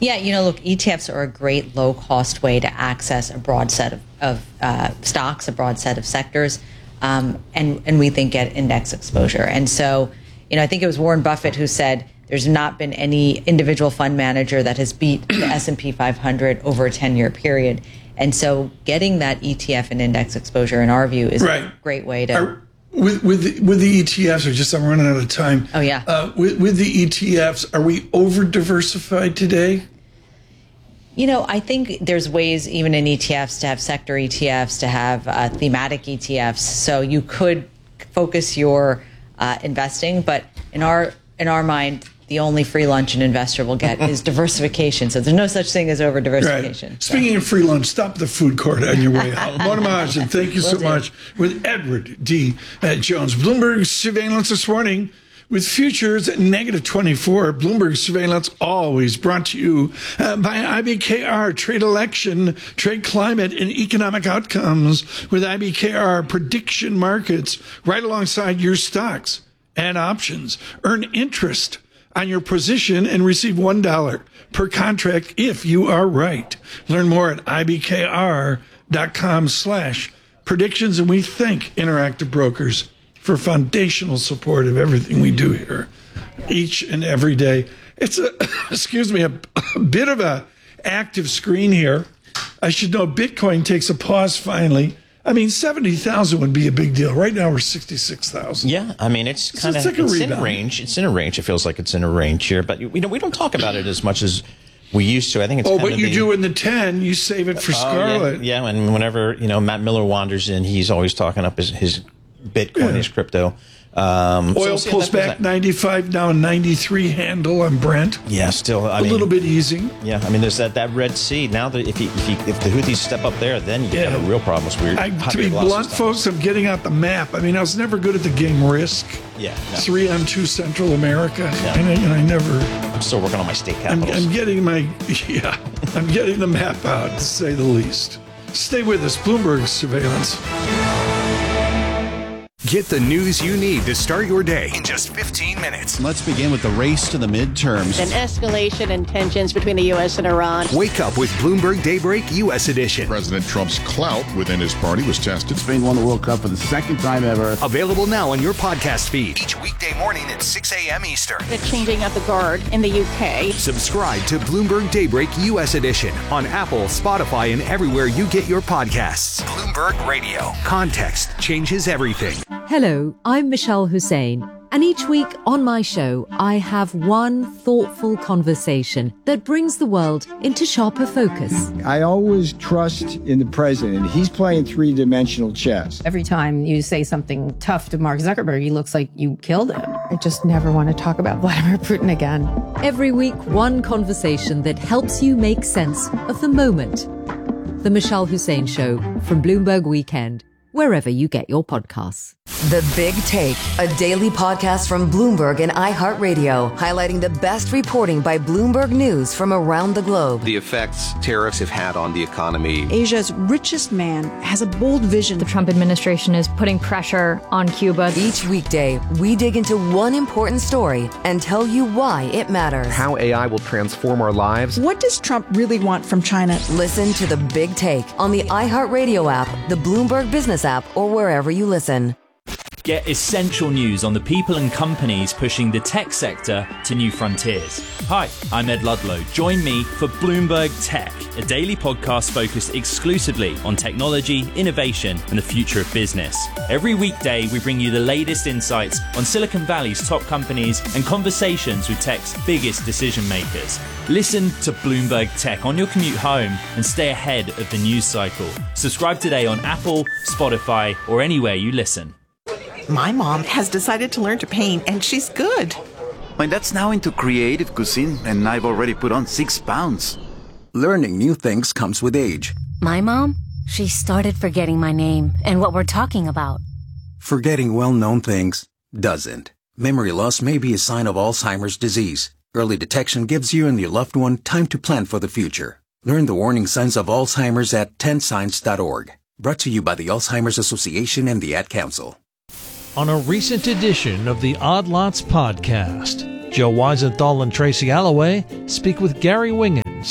Yeah, look, ETFs are a great low-cost way to access a broad set of stocks, a broad set of sectors, and we think get index exposure. And so, I think it was Warren Buffett who said there's not been any individual fund manager that has beat the S&P 500 over a 10-year period. And so getting that ETF and index exposure, in our view, is a great way to... With the ETFs, I'm running out of time. Oh, yeah. With the ETFs, are we over-diversified today? I think there's ways even in ETFs to have sector ETFs, to have thematic ETFs. So you could focus your investing, but in our mind, the only free lunch an investor will get is diversification. So there's no such thing as over-diversification. Right. Speaking of free lunch, stop at the food court on your way out. Mona Mahajan, thank you so much. With Edward D. Jones. Bloomberg surveillance this morning with futures at -24. Bloomberg surveillance always brought to you by IBKR. Trade election, trade climate, and economic outcomes with IBKR prediction markets right alongside your stocks and options. Earn interest on your position and receive $1 per contract if you are right. Learn more at ibkr.com/predictions. And we thank Interactive Brokers for foundational support of everything we do here each and every day. It's a bit of a active screen here. I should know Bitcoin takes a pause finally. 70,000 would be a big deal. Right now we're 66,000. Yeah, it's kind of in a range. It's in a range. It feels like it's in a range here, but we don't talk about it as much as we used to. I think it's but you do in the 10. You save it for Scarlet. Yeah, and whenever Matt Miller wanders in, he's always talking up his Bitcoin, his crypto. Oil pulls back 95 now, 93 handle on Brent. Yeah, still a little bit easing. Yeah, there's that Red Sea now. That if the Houthis step up there, then you have a real problem. To be blunt, folks, I'm getting out the map. I was never good at the game Risk. Yeah, 3 on 2 Central America. Yeah. I never. I'm still working on my state capitals. I'm getting I'm getting the map out, to say the least. Stay with us, Bloomberg surveillance. Get the news you need to start your day in just 15 minutes. Let's begin with the race to the midterms. An escalation in tensions between the U.S. and Iran. Wake up with Bloomberg Daybreak U.S. edition. President Trump's clout within his party was tested. Spain won the World Cup for the second time ever. Available now on your podcast feed. Each weekday morning at 6 a.m. Eastern. The changing of the guard in the U.K. Subscribe to Bloomberg Daybreak U.S. edition on Apple, Spotify, and everywhere you get your podcasts. Bloomberg Radio. Context changes everything. Hello, I'm Michelle Hussein, and each week on my show, I have one thoughtful conversation that brings the world into sharper focus. I always trust in the president. He's playing three-dimensional chess. Every time you say something tough to Mark Zuckerberg, he looks like you killed him. I just never want to talk about Vladimir Putin again. Every week, one conversation that helps you make sense of the moment. The Michelle Hussein Show from Bloomberg Weekend, wherever you get your podcasts. The Big Take, a daily podcast from Bloomberg and iHeartRadio, highlighting the best reporting by Bloomberg News from around the globe. The effects tariffs have had on the economy. Asia's richest man has a bold vision. The Trump administration is putting pressure on Cuba. Each weekday, we dig into one important story and tell you why it matters. How AI will transform our lives. What does Trump really want from China? Listen to The Big Take on the iHeartRadio app, the Bloomberg Business app, or wherever you listen. Get essential news on the people and companies pushing the tech sector to new frontiers. Hi, I'm Ed Ludlow. Join me for Bloomberg Tech, a daily podcast focused exclusively on technology, innovation, and the future of business. Every weekday, we bring you the latest insights on Silicon Valley's top companies and conversations with tech's biggest decision makers. Listen to Bloomberg Tech on your commute home and stay ahead of the news cycle. Subscribe today on Apple, Spotify, or anywhere you listen. My mom has decided to learn to paint, and she's good. My dad's now into creative cuisine, and I've already put on 6 pounds. Learning new things comes with age. My mom, she started forgetting my name and what we're talking about. Forgetting well-known things doesn't. Memory loss may be a sign of Alzheimer's disease. Early detection gives you and your loved one time to plan for the future. Learn the warning signs of Alzheimer's at 10signs.org. Brought to you by the Alzheimer's Association and the Ad Council. On a recent edition of the Odd Lots podcast, Joe Weisenthal and Tracy Alloway speak with Gary Wingen,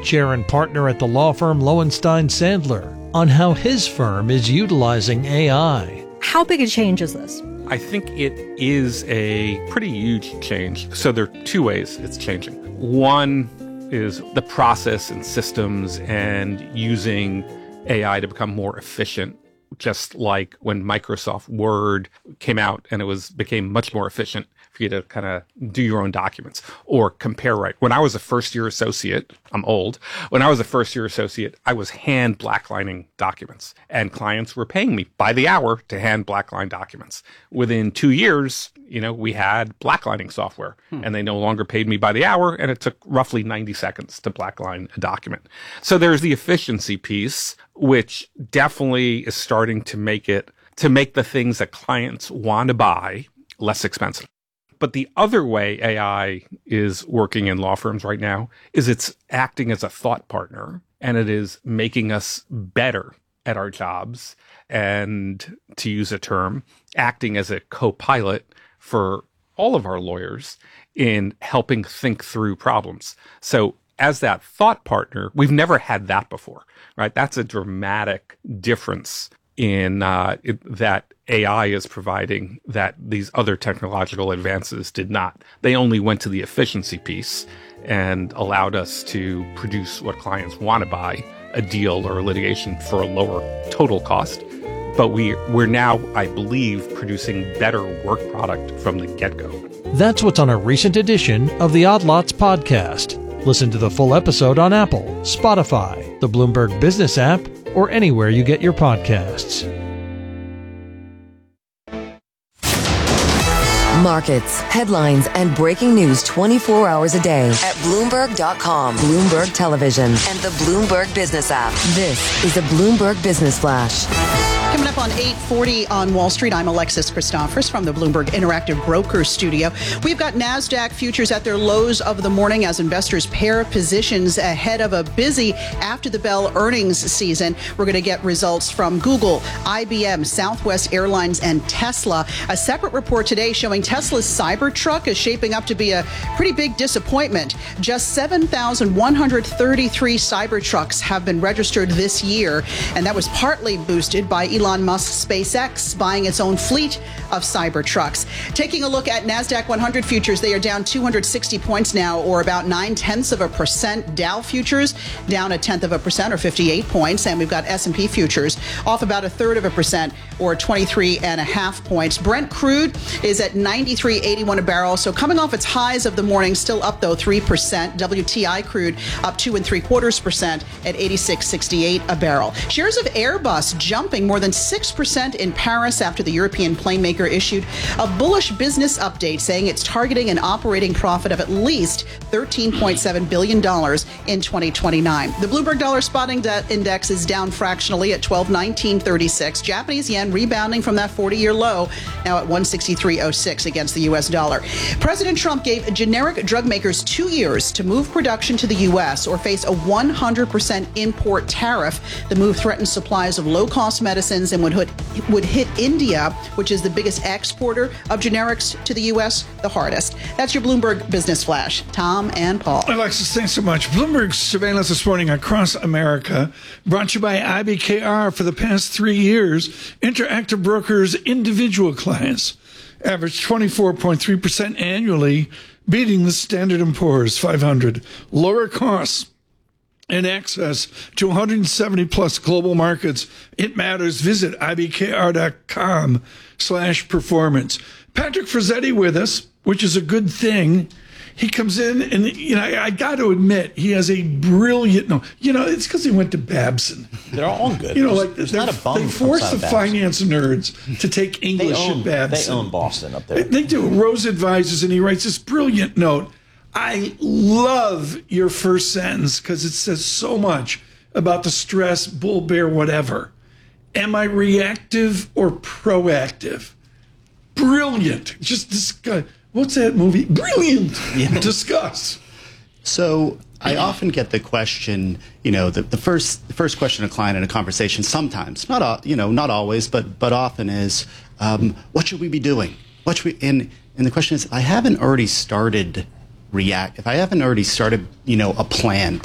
chair and partner at the law firm Lowenstein Sandler, on how his firm is utilizing AI. How big a change is this? I think it is a pretty huge change. So there are two ways it's changing. One is the process and systems and using AI to become more efficient, just like when Microsoft Word came out and became much more efficient for you to kind of do your own documents or compare right. When I was a first-year associate, I'm old. When I was a first-year associate, I was hand blacklining documents, and clients were paying me by the hour to hand blackline documents. Within 2 years, we had blacklining software, and they no longer paid me by the hour, and it took roughly 90 seconds to blackline a document. So there's the efficiency piece, which definitely is starting to make the things that clients want to buy less expensive. But the other way AI is working in law firms right now is it's acting as a thought partner, and it is making us better at our jobs, and, to use a term, acting as a co-pilot for all of our lawyers in helping think through problems. So as that thought partner, we've never had that before, right? That's a dramatic difference in that AI is providing that these other technological advances did not. They only went to the efficiency piece and allowed us to produce what clients want to buy, a deal or a litigation for a lower total cost. But we're now, I believe, producing better work product from the get-go. That's what's on a recent edition of the Odd Lots podcast. Listen to the full episode on Apple, Spotify, the Bloomberg Business app, or anywhere you get your podcasts. Markets, headlines, and breaking news 24 hours a day at Bloomberg.com, Bloomberg Television, and the Bloomberg Business app. This is the Bloomberg Business Flash. Coming up on 8:40 on Wall Street, I'm Alexis Christophers from the Bloomberg Interactive Brokers studio. We've got NASDAQ futures at their lows of the morning as investors pair positions ahead of a busy after-the-bell earnings season. We're going to get results from Google, IBM, Southwest Airlines, and Tesla. A separate report today showing Tesla's Cybertruck is shaping up to be a pretty big disappointment. Just 7,133 Cybertrucks have been registered this year, and that was partly boosted by Elon Musk's SpaceX buying its own fleet of Cybertrucks. Taking a look at NASDAQ 100 futures, they are down 260 points now, or about 0.9%. Dow futures down 0.1% or 58 points. And we've got S&P futures off about 0.33% or 23.5 points. Brent crude is at $93.81 a barrel. So coming off its highs of the morning, still up though 3%. WTI crude up 2.75% at $86.68 a barrel. Shares of Airbus jumping more than 6% in Paris after the European plane maker issued a bullish business update saying it's targeting an operating profit of at least $13.7 billion in 2029. The Bloomberg Dollar Spot Index is down fractionally at 1219.36. Japanese yen rebounding from that 40-year low, now at 163.06 against the U.S. dollar. President Trump gave generic drug makers 2 years to move production to the U.S. or face a 100% import tariff. The move threatens supplies of low-cost medicines and would hit India, which is the biggest exporter of generics to the U.S., the hardest. That's your Bloomberg Business Flash. Tom and Paul. Alexis, thanks so much. Bloomberg's surveillance this morning across America, brought to you by IBKR. For the past 3 years, Interactive Brokers' individual clients averaged 24.3% annually, beating the Standard & Poor's 500. Lower costs and access to 170 plus global markets. It matters. Visit ibkr.com/performance. Patrick Frazzetti with us, which is a good thing. He comes in and, I got to admit, he has a brilliant, it's because he went to Babson. They're all good. There's not a bum. They force the finance nerds to take English at Babson. They own Boston up there. They do. Rose Advisors, and he writes this brilliant note. I love your first sentence because it says so much about the stress, bull, bear, whatever. Am I reactive or proactive? Brilliant. Just discuss. What's that movie? Brilliant. Yeah. Discuss. So I often get the question, the first question a client in a conversation sometimes, not always, but often is, what should we be doing? And the question is, if I haven't already started a plan,